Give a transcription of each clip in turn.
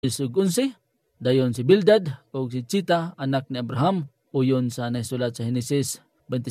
Isug 11, dayon si Bildad o si Chita, anak ni Abraham, uyon sa naisulat sa Henesis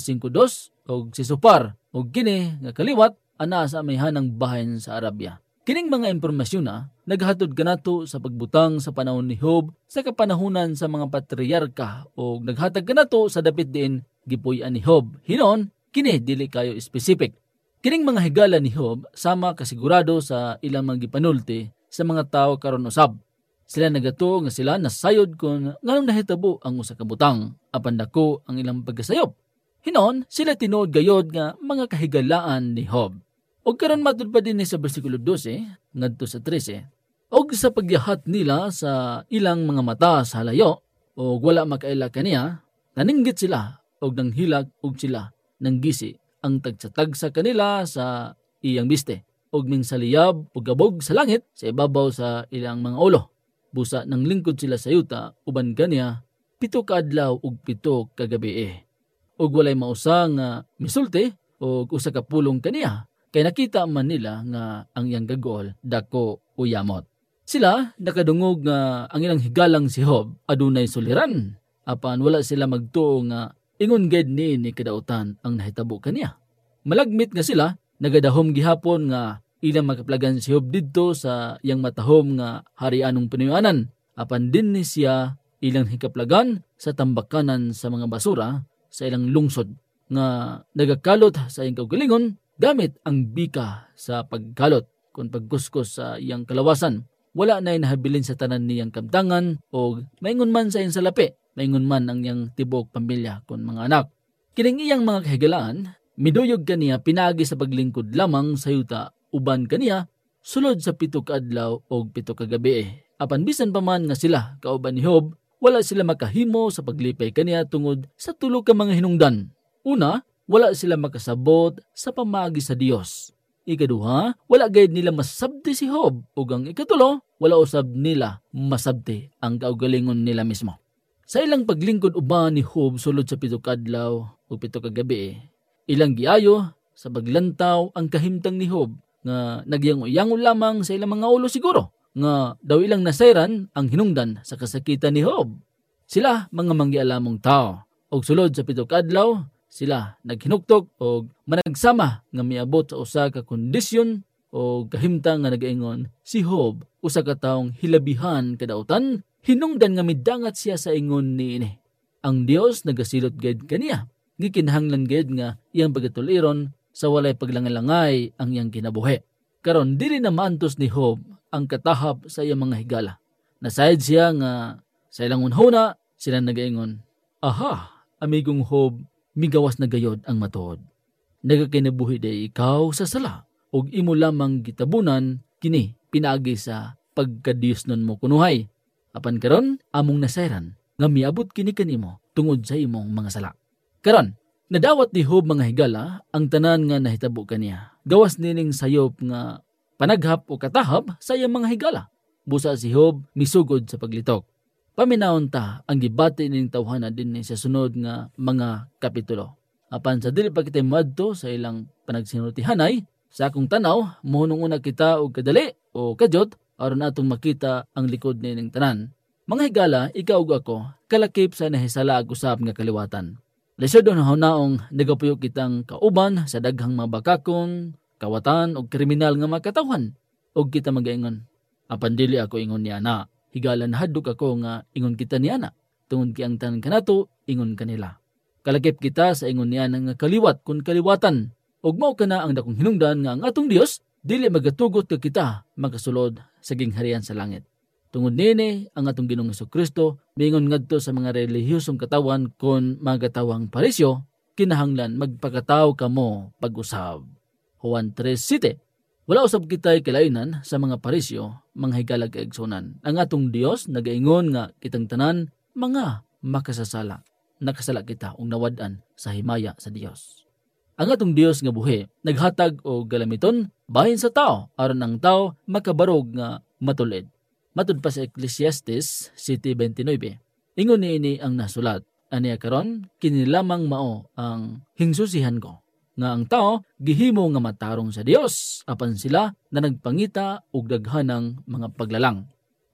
25:2, o si Sopar o kini nga kaliwat ana sa amihanang bahin sa Arabia. Kining mga impormasyon naghatod kanato sa pagbutang sa panahon ni Job sa kapanahunan sa mga patriarka o naghatag kanato sa dapit diin gipuy-an ni Job. Hinon, kini dili kayo specific. Kining mga higala ni Job sama kasigurado sa ilang mga gipanulti sa mga tao karon usab. Sila nagato nga sila nasayod kung nganong nahitabo ang usa ka butang, apan dako ang ilang pagkasayop. Hinon, sila tinuod gayod nga mga kahigalaan ni Job. Og karon matud pa din sa bersikulo 12 ngadto sa 13. Og sa pagyahat nila sa ilang mga mata sa layo og wala makaila kaniya, naninggit sila og nanghilag og sila nanggisi ang tagsa-tagsa kanila sa iyang biste og mingsaliyab og gabog sa langit sa ibabaw sa ilang mga ulo. Busa nang lingkod sila sa yuta uban kaniya 7 ka adlaw ug 7 ka gabi. Og walay mausa nga misulti og usa ka pulong kaniya kay nakita man nila nga ang iyang gagol dako uyamot. Sila nakadungog nga ang ilang higalang si Job adunay suliran, apan wala sila magtuo nga ingon gid ni kadautan ang nahitabo kaniya. Malagmit nga sila nagadahom gihapon nga ilang makaplagan si Job didto sa iyang matahom nga harianong pinuyuanan, apan din ni siya ilang hikaplagan sa tambakanan sa mga basura sa ilang lungsod nga nagakalot sa iyang kaugalingon gamit ang bika sa pagkalot kung pagkuskus sa iyang kalawasan. Wala na inahabilin sa tanan niyang kamtangan o maingon man sa iyang salapi, maingon man ang iyang tibok pamilya kon mga anak. Kining iyang mga kahigalaan, miduyog kaniya pinagi sa paglingkod lamang sa yuta uban kaniya sulod sa 7 ka adlaw o 7 ka gabi. Apan bisan pa man nga sila kauban ni Job, wala sila makahimo sa paglipay kaniya tungod sa 3 ka mga hinungdan. Una, wala sila makasabot sa pamagi sa Dios. Ikaduha, wala gayud nila masabti si Job. Ug ang ikatulo, wala usab nila masabti ang kaugalingon nila mismo. Sa ilang paglingkod uban ni Job sulod sa 7 ka adlaw o 7 ka gabi, ilang giayo sa paglantaw ang kahimtang ni Job nga nagyango-yango lamang sa ilang mga ulo siguro nga daw ilang nasayran ang hinungdan sa kasakitan ni Job. Sila mga manggialamong tao. Og sulod sa 7 ka adlaw, sila naghinuktok o managsama nga miabot sa usa ka kondisyon o kahimtang nga nagaingon si Job usa ka taong hilabihan kadautan, hinungdan nga midangat siya sa ingon niini. Ang Dios nagasilot gayud kaniya, gikinahanglan gayud nga iyang pagatuliron sa walay paglangalangay ang iyang kinabuhi. Karon dili na maantos ni Job ang katahap sa iyang mga higala. Nasayad siya nga sa ilang unhuna sila nagaingon, "Aha, amigong Job, migawas na gayod ang matuod. Nagakinabuhi day ikaw sa sala, ug imo lamang gitabunan kini pinaagi sa pagkadiyosnon mo kunuhay. Apan karon among nasayran nga miabot kini kanimo tungod sa imong mga sala." Karon, nadawat ni Job mga higala ang tanan nga nahitabo kaniya. Gawas nining sayop nga panaghap o katahab sa iyang mga higala. Busa si Job misugod sa paglitok. Paminawon ta ang gibati ning tawhana dinhi sa sunod nga mga kapitulo. Apan sa dili pa kita moadto sa ilang panagsinultihanay, sa akong tanaw, mohunong una kita og kadali o kadyot aron atong makita ang likod nining tanan. Mga higala, ikaw ug ako, kalakip sa nahisala ag usab nga kaliwatan. Lisod na hunaong nagapuyo kitang kauban sa daghang mga bakakon, kawatan o kriminal nga mga katawhan. Og kita magaingon, apan dili ako ingon niya na, higalan hadlok ako nga ingon kita niya na. Tungod ki ang tanan kanato, ingon kanila. Kalakip kita sa ingon niya nga kaliwat kun kaliwatan. Og mao kana ang dakong hinungdan nga ang atong Dios, dili magatugot ka kita magasulod sa gingharian sa langit. Tungod nini ang atong Ginoong Hesukristo miingon ngadto sa mga relihiyosong katawan kon mga katawang parisyo, kinahanglan magpakataw kamo pag-usab. Juan 3:7. Wala usab kitay kilainan sa mga parisyo, mga higalag kaigsunan. Ang atong Dios nagaingon nga kitang tanan mga makasasala. Nakasala kita ug nawad-an sa himaya sa Dios. Ang atong Dios nga buhi naghatag og galamiton bahin sa tao aron ang tao makabarog nga matulid. Matud pa sa Ecclesiastes 7:29. Ingon niini ang nasulat, aniya karon kini lamang mao ang hingsusihan ko, nga ang tao gihimo nga matarong sa Dios, apan sila na nagpangita og daghanang mga paglalang.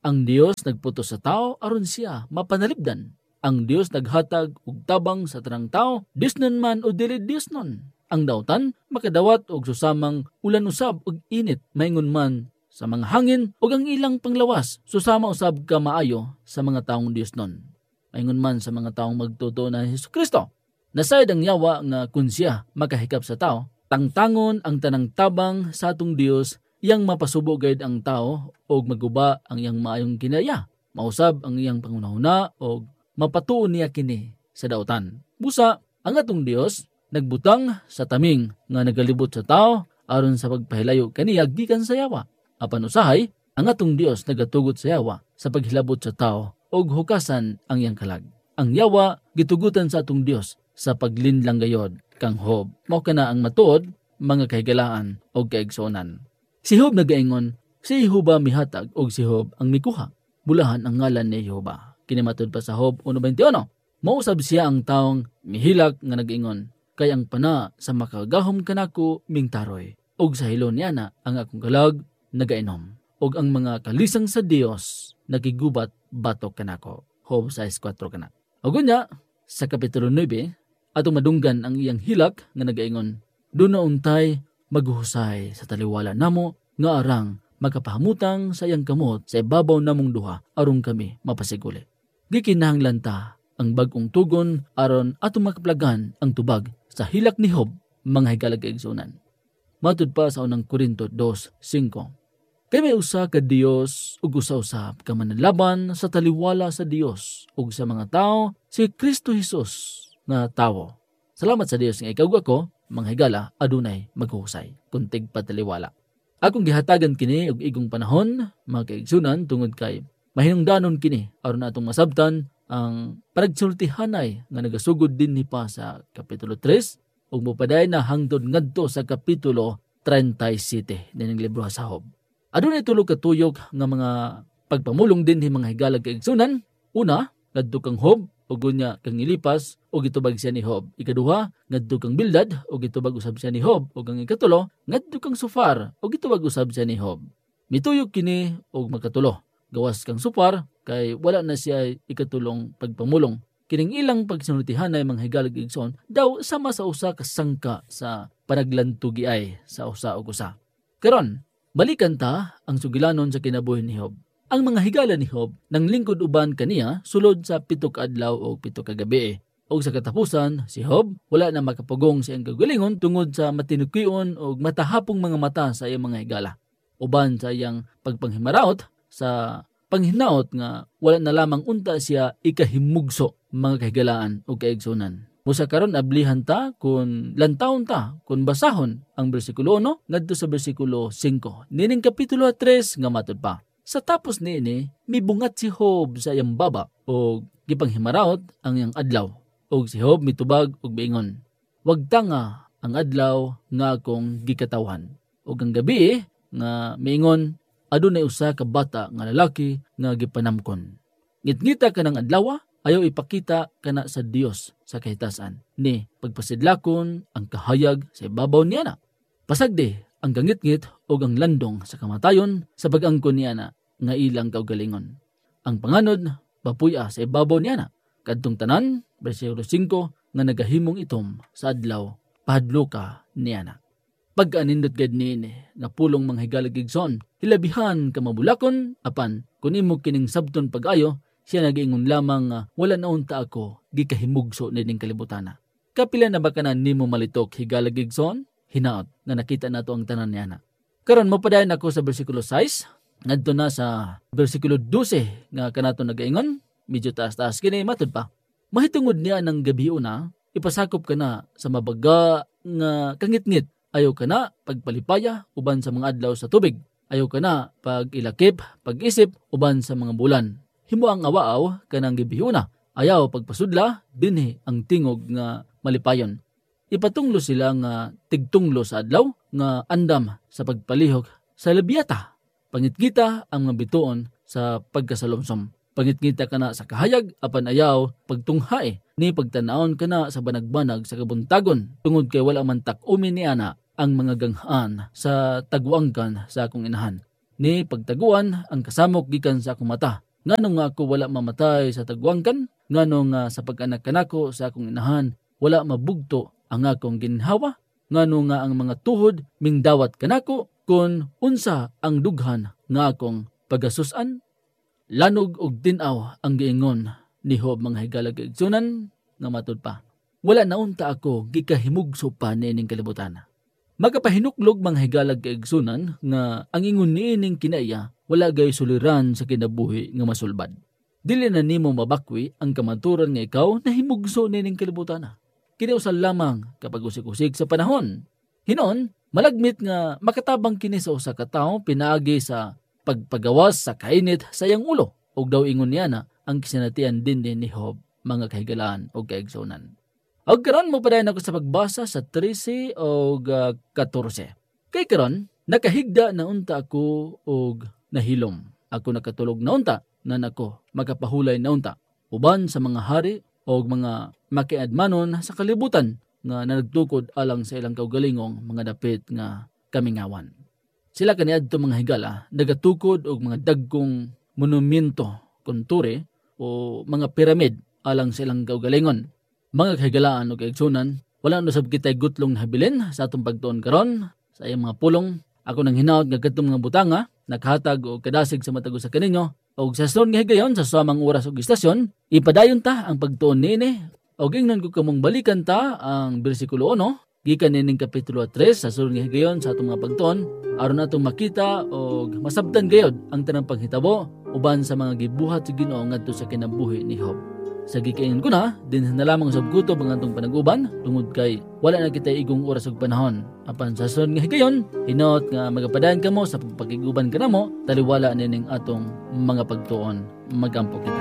Ang Dios nagputos sa tao aron siya mapanalipdan. Ang Dios naghatag og tabang sa tanang tao, Diosnon man o dili Diosnon. Ang dautan makadawat og susamang ulan usab og init, maingon man sa mga hangin ug ang ilang panglawas susama usab ka maayo sa mga taong Diosnon. Maingon man sa mga taong magtuto na Hesukristo. Nasayad ang yawa nga kun siya makahikap sa tao, tangtangon ang tanang tabang sa atong Dios iyang mapasubo gayud ang tao og maguba ang iyang maayong kinaya. Mausab ang iyang pangunahuna og mapatuon niya kini sa dautan. Busa ang atong Dios nagbutang sa taming nga nagalibot sa tao aron sa pagpahilayo kaniya gikan sa yawa. Apan usahay ang atong Dios nagatugot sa yawa sa paghilabot sa tao og hukasan ang iyang kalag. Ang yawa gitugutan sa atong Dios sa paglinlang gayod kang Hob. Mao kana ang matuod mga kahigalaan o kaigsuonan. Si Hob nagaingon, si Jehova mihatag og si Hob ang mikuha. Bulahan ang ngalan ni Jehova. Kini matud pa sa Hob 1:21. Mausab siya ang taong mihilak nga nagaingon, kay ang pana sa makagahom kanako mingtaroy. Og sa hilon niya na ang akong kalag nagainom. Og ang mga kalisang sa Dios nagigubat batok kanako. Hob 6:4 kana. Og unya sa kapitulo 9 atong madunggan ang iyang hilak nga nagaingon, "Duna untay maghuhusay sa taliwala namo nga arang makapahamutang sa iyang kamot sa ibabaw namong duha aron kami mapasiguli." Gikinahanglan ta ang bag-ong tugon aron atong makaplagan ang tubag sa hilak ni Hob, mga higala kaigsuonan. Matud pa sa unang Korinto 2:5. Kay may usa ka Dios ug usa-usab ka manlaban sa taliwala sa Dios ug sa mga tao, si Kristo Jesus nga tawo. Salamat sa Dios nga ikaw ako, mga higala, adunay maghuhusay kuntig pataliwala. Akong gihatagan kini og igong panahon, mga kaigsunan, tungod kay mahinungdanon kini aron atong masabtan ang panagsultihanay nga nagasugod din ni pa sa kapitulo 3 ug mopaday na hangtod ngadto sa kapitulo 37 dining libro sa Hob. Adunay tulo ka tuyok nga mga pagpamulong din ni mga higala kaigsunan. Una, ngadto kang Hob ug unya kang ilipas ug gitubag siya ni Hob. Ikaduha, ngadto kang Bildad ug gitubag usab siya ni Hob. Ug ang ikatulo, ngadto kang Sofar ug gitubag usab siya ni Hob. Mituyok kini og magkatulo. Gawas kang Sofar kay wala na siya ikatulong pagpamulong. Kining ilang pagsinultihanay mga higala kaigsuon daw sama sa usa ka sangka sa panaglantugiay sa usa ug usa. Karon, balikan ta ang sugilanon sa kinabuhi ni Hob. Ang mga higala ni Hob nang lingkod uban kaniya sulod sa 7 ka adlaw o 7 ka gabi. O sa katapusan, si Hob wala na makapugong sa iyang kagalingon tungod sa matinukion o matahapong mga mata sa iyang mga higala. Uban sa iyang pagpanghimaraot sa panghinaot nga wala na lamang unta siya ikahimugso mga kahigalaan o kaigsunan. Musa karon ablihan ta kung lantawon ta kung basahon ang bersikulo 1 ngadto sa bersikulo 5 nining kapitulo 3 nga matud pa. Sa tapos niini mibungat si Hob sa iyang baba o gipanghimaraot ang iyang adlaw. Og si Hob mitubag og biingon, "Wag ta nga ang adlaw nga akong gikatawhan." Og ang gabi nga miingon, "Adunay usa ka bata nga lalaki nga gipanamkon." Ngitngita ka ng adlaw, ayaw ipakita kana sa Dios sa kahitasan ni pagpasidlakon ang kahayag sa ibabaw niya na. Pasagdi ang gangitngit o ang landong sa kamatayon sa pag-angkon niya na nga ilang kaugalingon. Ang panganod, bapuya sa ibabaw niya na. Kadtong tanan, versikulo 5, nga nagahimong itom sa adlaw, pahadloka niya na. Pagkaanindot gad niini, nga pulong mga higalagigson, hilabihan ka mabulakon, apan, kung imo kining sabton pag-ayo, siya nag-ingon lamang nga wala na unta ako, gikahimugso nining kalibutana. Kapila na ba ka na nimo malitok higalagigson? Hinaot nga nakita nato ang tanan niya na. Karon mopadayon ako sa bersikulo 6, ngadto na sa bersikulo 12 nga kanato nagaingon, medyo taas-taas kini matud pa. Mahitungod niya ng gabi una, ipasakop ka na sa mabaga nga kangit-ngit. Ayaw ka na pagpalipaya uban sa mga adlaw sa tubig. Ayaw ka na pag-ilakip, pag-isip uban sa mga bulan. Himo ang awaaw kanang gabi una. Ayaw pagpasudla dinhi ang tingog nga malipayon. Ipatunglo sila nga tigtunglo sa adlaw nga andam sa pagpalihok sa labyata. Pangitgita ang mga bituon sa pagkasalomsom. Pangitgita ka na sa kahayag apan ayaw pagtunghae ni pagtanaon ka na sa banag-banag sa kabuntagon tungod kay wala man tak-umi ni ana ang mga ganghaan sa tagwangkan sa akong inahan. ni pagtaguan ang kasamok gikan sa akong mata. Nganong nga ako wala mamatay sa tagwangkan, nganong nga sa pag-anak kanako sa akong inahan wala mabugto ang akong ginhawa, nganong nga ang mga tuhod mingdawat kanako kun unsa ang dughan nga akong pagasusan. Lanog og tinaw ang giingon ni Job mga higala kaigsunan nga matud pa. Wala naunta ako gikahimugso pa niining kalibutan. Magapahinuklog mga higalag kaigsunan nga ang ingon niining kinaya wala gay suliran sa kinabuhi nga masulbad. Dili na nimo mabakwi ang kamaturan nga ikaw na himugso niining kalibutan. Kiniusal lamang kapag usik-usik sa panahon. Hinon, malagmit nga makatabang kini sa usa ka tawo pinaagi sa pagpagawas sa kainit sa iyang ulo. Og daw ingon niya na ang kisinatian din ni Job mga kahigalaan o kaigsunan. Og karon mo padayon ako sa pagbasa sa 13 o 14. Kay karon, nakahigda na unta ako og nahilom. Ako nakatulog na unta, nan ako makapahulay na unta. Uban sa mga hari o mga makiadmanon sa kalibutan nga nagtukod alang sa ilang kaugalingong mga dapit nga kamingawan. Sila kaniadto mga higala, nagatukod og mga dagkong monumento, konture o mga piramid alang sa ilang kaugalingon. Mga kahigalaan o kaigsunan, wala na sab kitay gutlong habilin sa atong pagtuon karon sa iyang mga pulong. Ako nang hinaot nga kadtong mga butanga, nakahatag o kadasig sa matagos sa kaninyo, o sa sunod nga higayon sa samang oras o istasyon, ipadayon ta ang pagtuon niini. O gingnan ko kamong balikan ta ang bersikulo 1, gikan nining kapitulo 3 sa sunod nga higayon sa atong mga pagtuon, aron natong makita o masabtan gayod ang tanang panghitabo uban sa mga gibuhat sa Ginoo ngadto sa kinabuhi ni Job. Sa gikaingon ko na, din na lamang sa gutob ang atong panag-uban, tungod kay wala na kita igong oras ug panahon. Apan sa sunod nga higayon, hinaot nga magapadayon kamo sa pagpakiguban kanamo, taliwala nining atong mga pagtuon, magampo kita.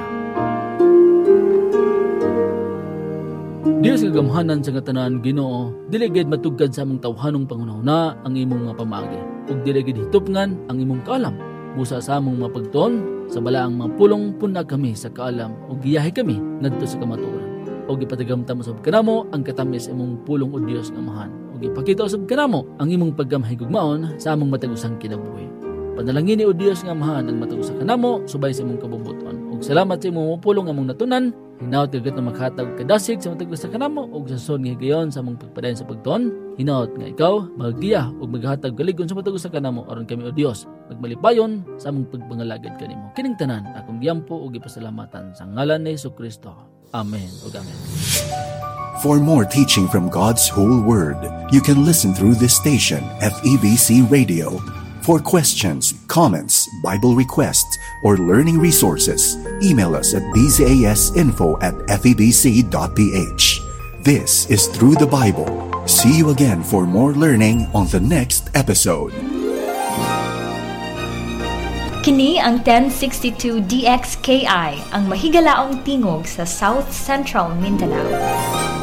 Diyos nga gamhanan sa katanan Ginoo, dili gid matugkad sa among tawhanong panghunahuna ang imong mga pamaagi, ug dili gid hitupngan ang imong kaalam. Busa sa among mga pagtuon, sa balaang mga pulong puna kami sa kaalam o giyahe kami ngadto sa kamatuoran. O gipatagamtam usab kanamo ang katamis imong pulong o Dios nga amahan. O gipakita usab kanamo ang imong paggamhay gugmaon sa among matagusang kinabuhi. Panalangin ni o Dios nga amahan ang matagusa kanamo subay sa imong kabubuton. Og salamat sa imong pulong among natunan. Hinaot kagat na makhatag kadasig sa matagusa kanamo og sa son nga higayon sa among pagpadayon sa pagtuon. Hinaot nga ikaw maggiya og maghatag galigon sa matagusa kanamo aron kami o Dios magmalipayon sa among pagpangalagad kanimo. Kining tanan akong giyampo og gipasalamatan sa ngalan ni Jesucristo. Amen ug amen. For more teaching from God's whole word, you can listen through this station, FEBC Radio. For questions, comments, Bible requests, or learning resources, email us at bzasinfo@febc.ph. This is Through the Bible. See you again for more learning on the next episode. Kini ang 1062 DXKI, ang mahigalaong tingog sa South Central Mindanao.